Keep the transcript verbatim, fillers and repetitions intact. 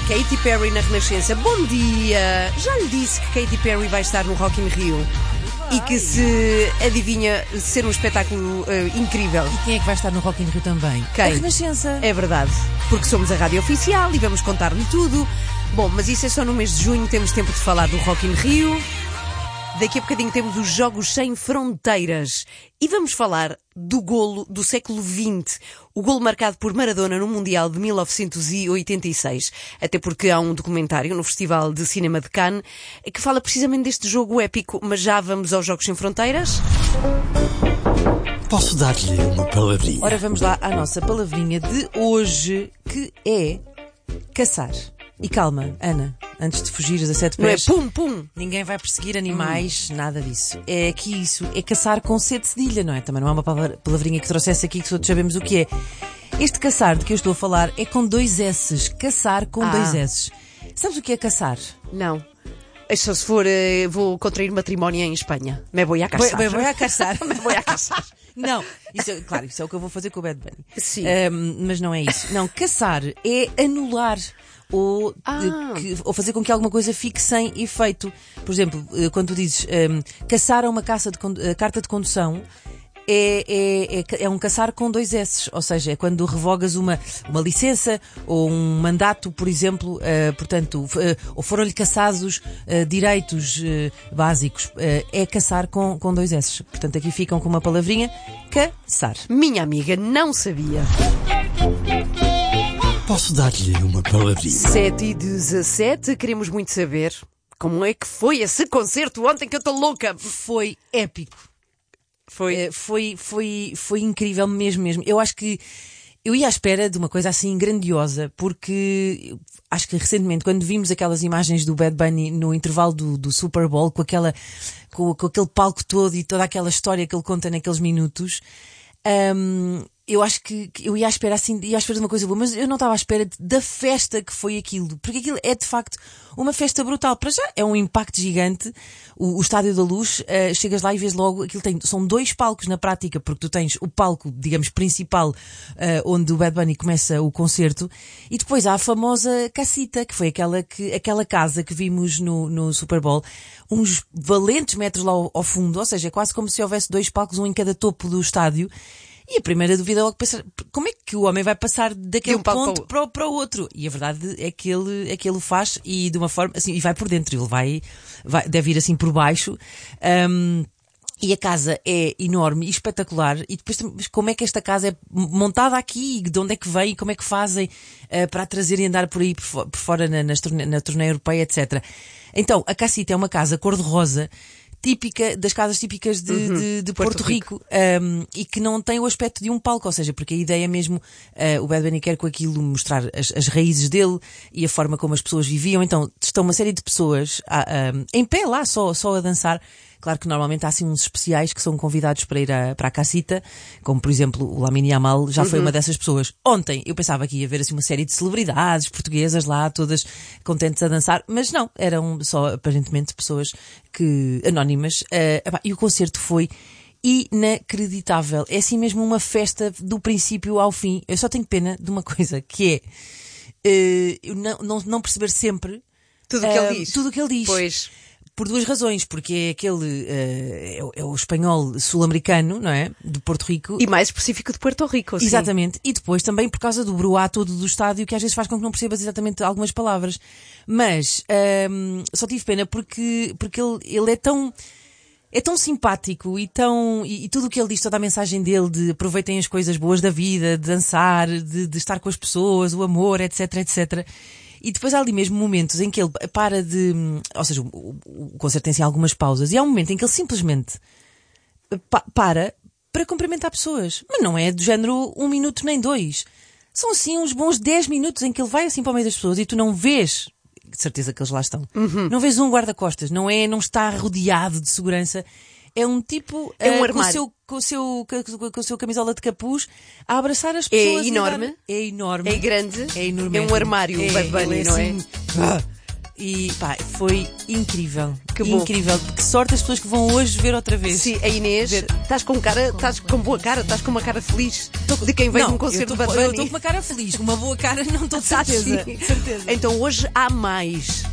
Katy Perry na Renascença. Bom dia! Já lhe disse que Katy Perry vai estar no Rock in Rio e que se adivinha ser um espetáculo uh, incrível. E quem é que vai estar no Rock in Rio também? Quem? A Renascença. É verdade, porque somos a rádio oficial e vamos contar-lhe tudo. Bom, mas isso é só no mês de junho, temos tempo de falar do Rock in Rio. Daqui a bocadinho temos os Jogos Sem Fronteiras e vamos falar do golo do século vinte, o golo marcado por Maradona no Mundial de mil novecentos e oitenta e seis. Até porque há um documentário no Festival de Cinema de Cannes que fala precisamente deste jogo épico, mas já vamos aos Jogos Sem Fronteiras. Posso dar-lhe uma palavrinha? Ora, vamos lá à nossa palavrinha de hoje, que é caçar. E calma, Ana, antes de fugires a sete pés, não é pum, pum. Ninguém vai perseguir animais, hum. nada disso. É que isso é caçar com C de cedilha, não é? Também não é uma palavrinha que trouxesse aqui que todos sabemos o que é. Este caçar de que eu estou a falar é com dois S's. Caçar com ah. dois S's. Sabes o que é caçar? Não. Só se for, uh, vou contrair matrimónio em Espanha. Me vou a caçar. Me vou a caçar. Me vou a caçar. Não, isso é, claro, isso é o que eu vou fazer com o Bad Bunny. Sim. Um, mas não é isso. Não, caçar é anular. Ou, ah. de, que, ou fazer com que alguma coisa fique sem efeito. Por exemplo, quando tu dizes um, caçar a uma caça de, uh, carta de condução, é, é, é, é um caçar com dois S's. Ou seja, é quando revogas uma, uma licença ou um mandato, por exemplo, uh, portanto, uh, ou foram-lhe caçados uh, direitos uh, básicos. Uh, é caçar com, com dois S's. Portanto, aqui ficam com uma palavrinha: caçar. Minha amiga não sabia. Posso dar-lhe uma palavrinha? sete e dezassete, queremos muito saber como é que foi esse concerto ontem, que eu estou louca. Foi épico. Foi? Uh, foi, foi, foi incrível mesmo, mesmo. Eu acho que eu ia à espera de uma coisa assim grandiosa, porque acho que recentemente, quando vimos aquelas imagens do Bad Bunny no intervalo do, do Super Bowl, com, aquela, com, com aquele palco todo e toda aquela história que ele conta naqueles minutos, um, eu acho que, que eu ia à espera assim, ia à espera de uma coisa boa, mas eu não estava à espera de, da festa que foi aquilo, porque aquilo é de facto uma festa brutal. Para já é um impacto gigante, o, o Estádio da Luz, uh, chegas lá e vês logo, aquilo tem, são dois palcos na prática, porque tu tens o palco, digamos, principal, uh, onde o Bad Bunny começa o concerto, e depois há a famosa casita, que foi aquela, que, aquela casa que vimos no, no Super Bowl, uns valentes metros lá ao, ao fundo, ou seja, é quase como se houvesse dois palcos, um em cada topo do estádio. E a primeira dúvida é logo pensar, como é que o homem vai passar daquele um ponto para o, para o outro? E a verdade é que ele, é que ele o faz e de uma forma, assim, e vai por dentro, ele vai, vai deve ir assim por baixo. Um, E a casa é enorme e espetacular. E depois, como é que esta casa é montada aqui? De onde é que vem? Como é que fazem uh, para a trazer e andar por aí por, por fora na, nas torne- na turnê europeia, etcétera. Então, a casita é uma casa cor-de-rosa, típica, das casas típicas de, uhum, de, de Porto, Porto Rico, Rico. Um, e que não tem o aspecto de um palco, ou seja, porque a ideia mesmo, uh, o Bad Bunny quer com aquilo mostrar as, as raízes dele e a forma como as pessoas viviam. Então, estão uma série de pessoas a, um, em pé lá, só, só a dançar. Claro que normalmente há assim uns especiais que são convidados para ir a, para a casita, como por exemplo o Lamine Yamal já foi uhum. uma dessas pessoas. Ontem eu pensava que ia haver assim uma série de celebridades portuguesas lá, todas contentes a dançar, mas não, eram só aparentemente pessoas que, anónimas, uh, e o concerto foi inacreditável. É assim mesmo uma festa do princípio ao fim. Eu só tenho pena de uma coisa, que é uh, não, não, não perceber sempre tudo o que uh, ele diz. Tudo o que ele diz. Pois. Por duas razões, porque é aquele, uh, é, o, é o espanhol sul-americano, não é? De Porto Rico. E mais específico de Puerto Rico, sim. Exatamente. E depois também por causa do bruá todo do estádio, que às vezes faz com que não percebas exatamente algumas palavras. Mas, um, só tive pena porque, porque ele, ele é tão, é tão simpático e tão, e, e tudo o que ele diz, toda a mensagem dele de aproveitem as coisas boas da vida, de dançar, de, de estar com as pessoas, o amor, etc, etcétera. E depois há ali mesmo momentos em que ele para de... Ou seja, o, o, o concerto tem assim algumas pausas. E há um momento em que ele simplesmente pa, para para cumprimentar pessoas. Mas não é do género um minuto nem dois. São assim uns bons dez minutos em que ele vai assim para o meio das pessoas e tu não vês... De certeza que eles lá estão. Uhum. Não vês um guarda-costas. Não é, não está rodeado de segurança. É um tipo é um uh, armário. com, o seu, com, o seu, com, com a sua camisola de capuz a abraçar as pessoas. É enorme. Dar... É enorme. É grande. É enorme. É um armário, é, o Bad Bunny, é não assim... é? E pá, foi incrível. Que bom. Incrível. Que sorte as pessoas que vão hoje ver outra vez. Sim, a Inês, Ver- estás com cara, estás com boa cara, estás com uma cara feliz de quem veio Não, num concerto eu de tô- Bad Eu Bunny. estou com uma cara feliz, uma boa cara, não estou de Estás, certeza. sim. certeza. Então hoje há mais.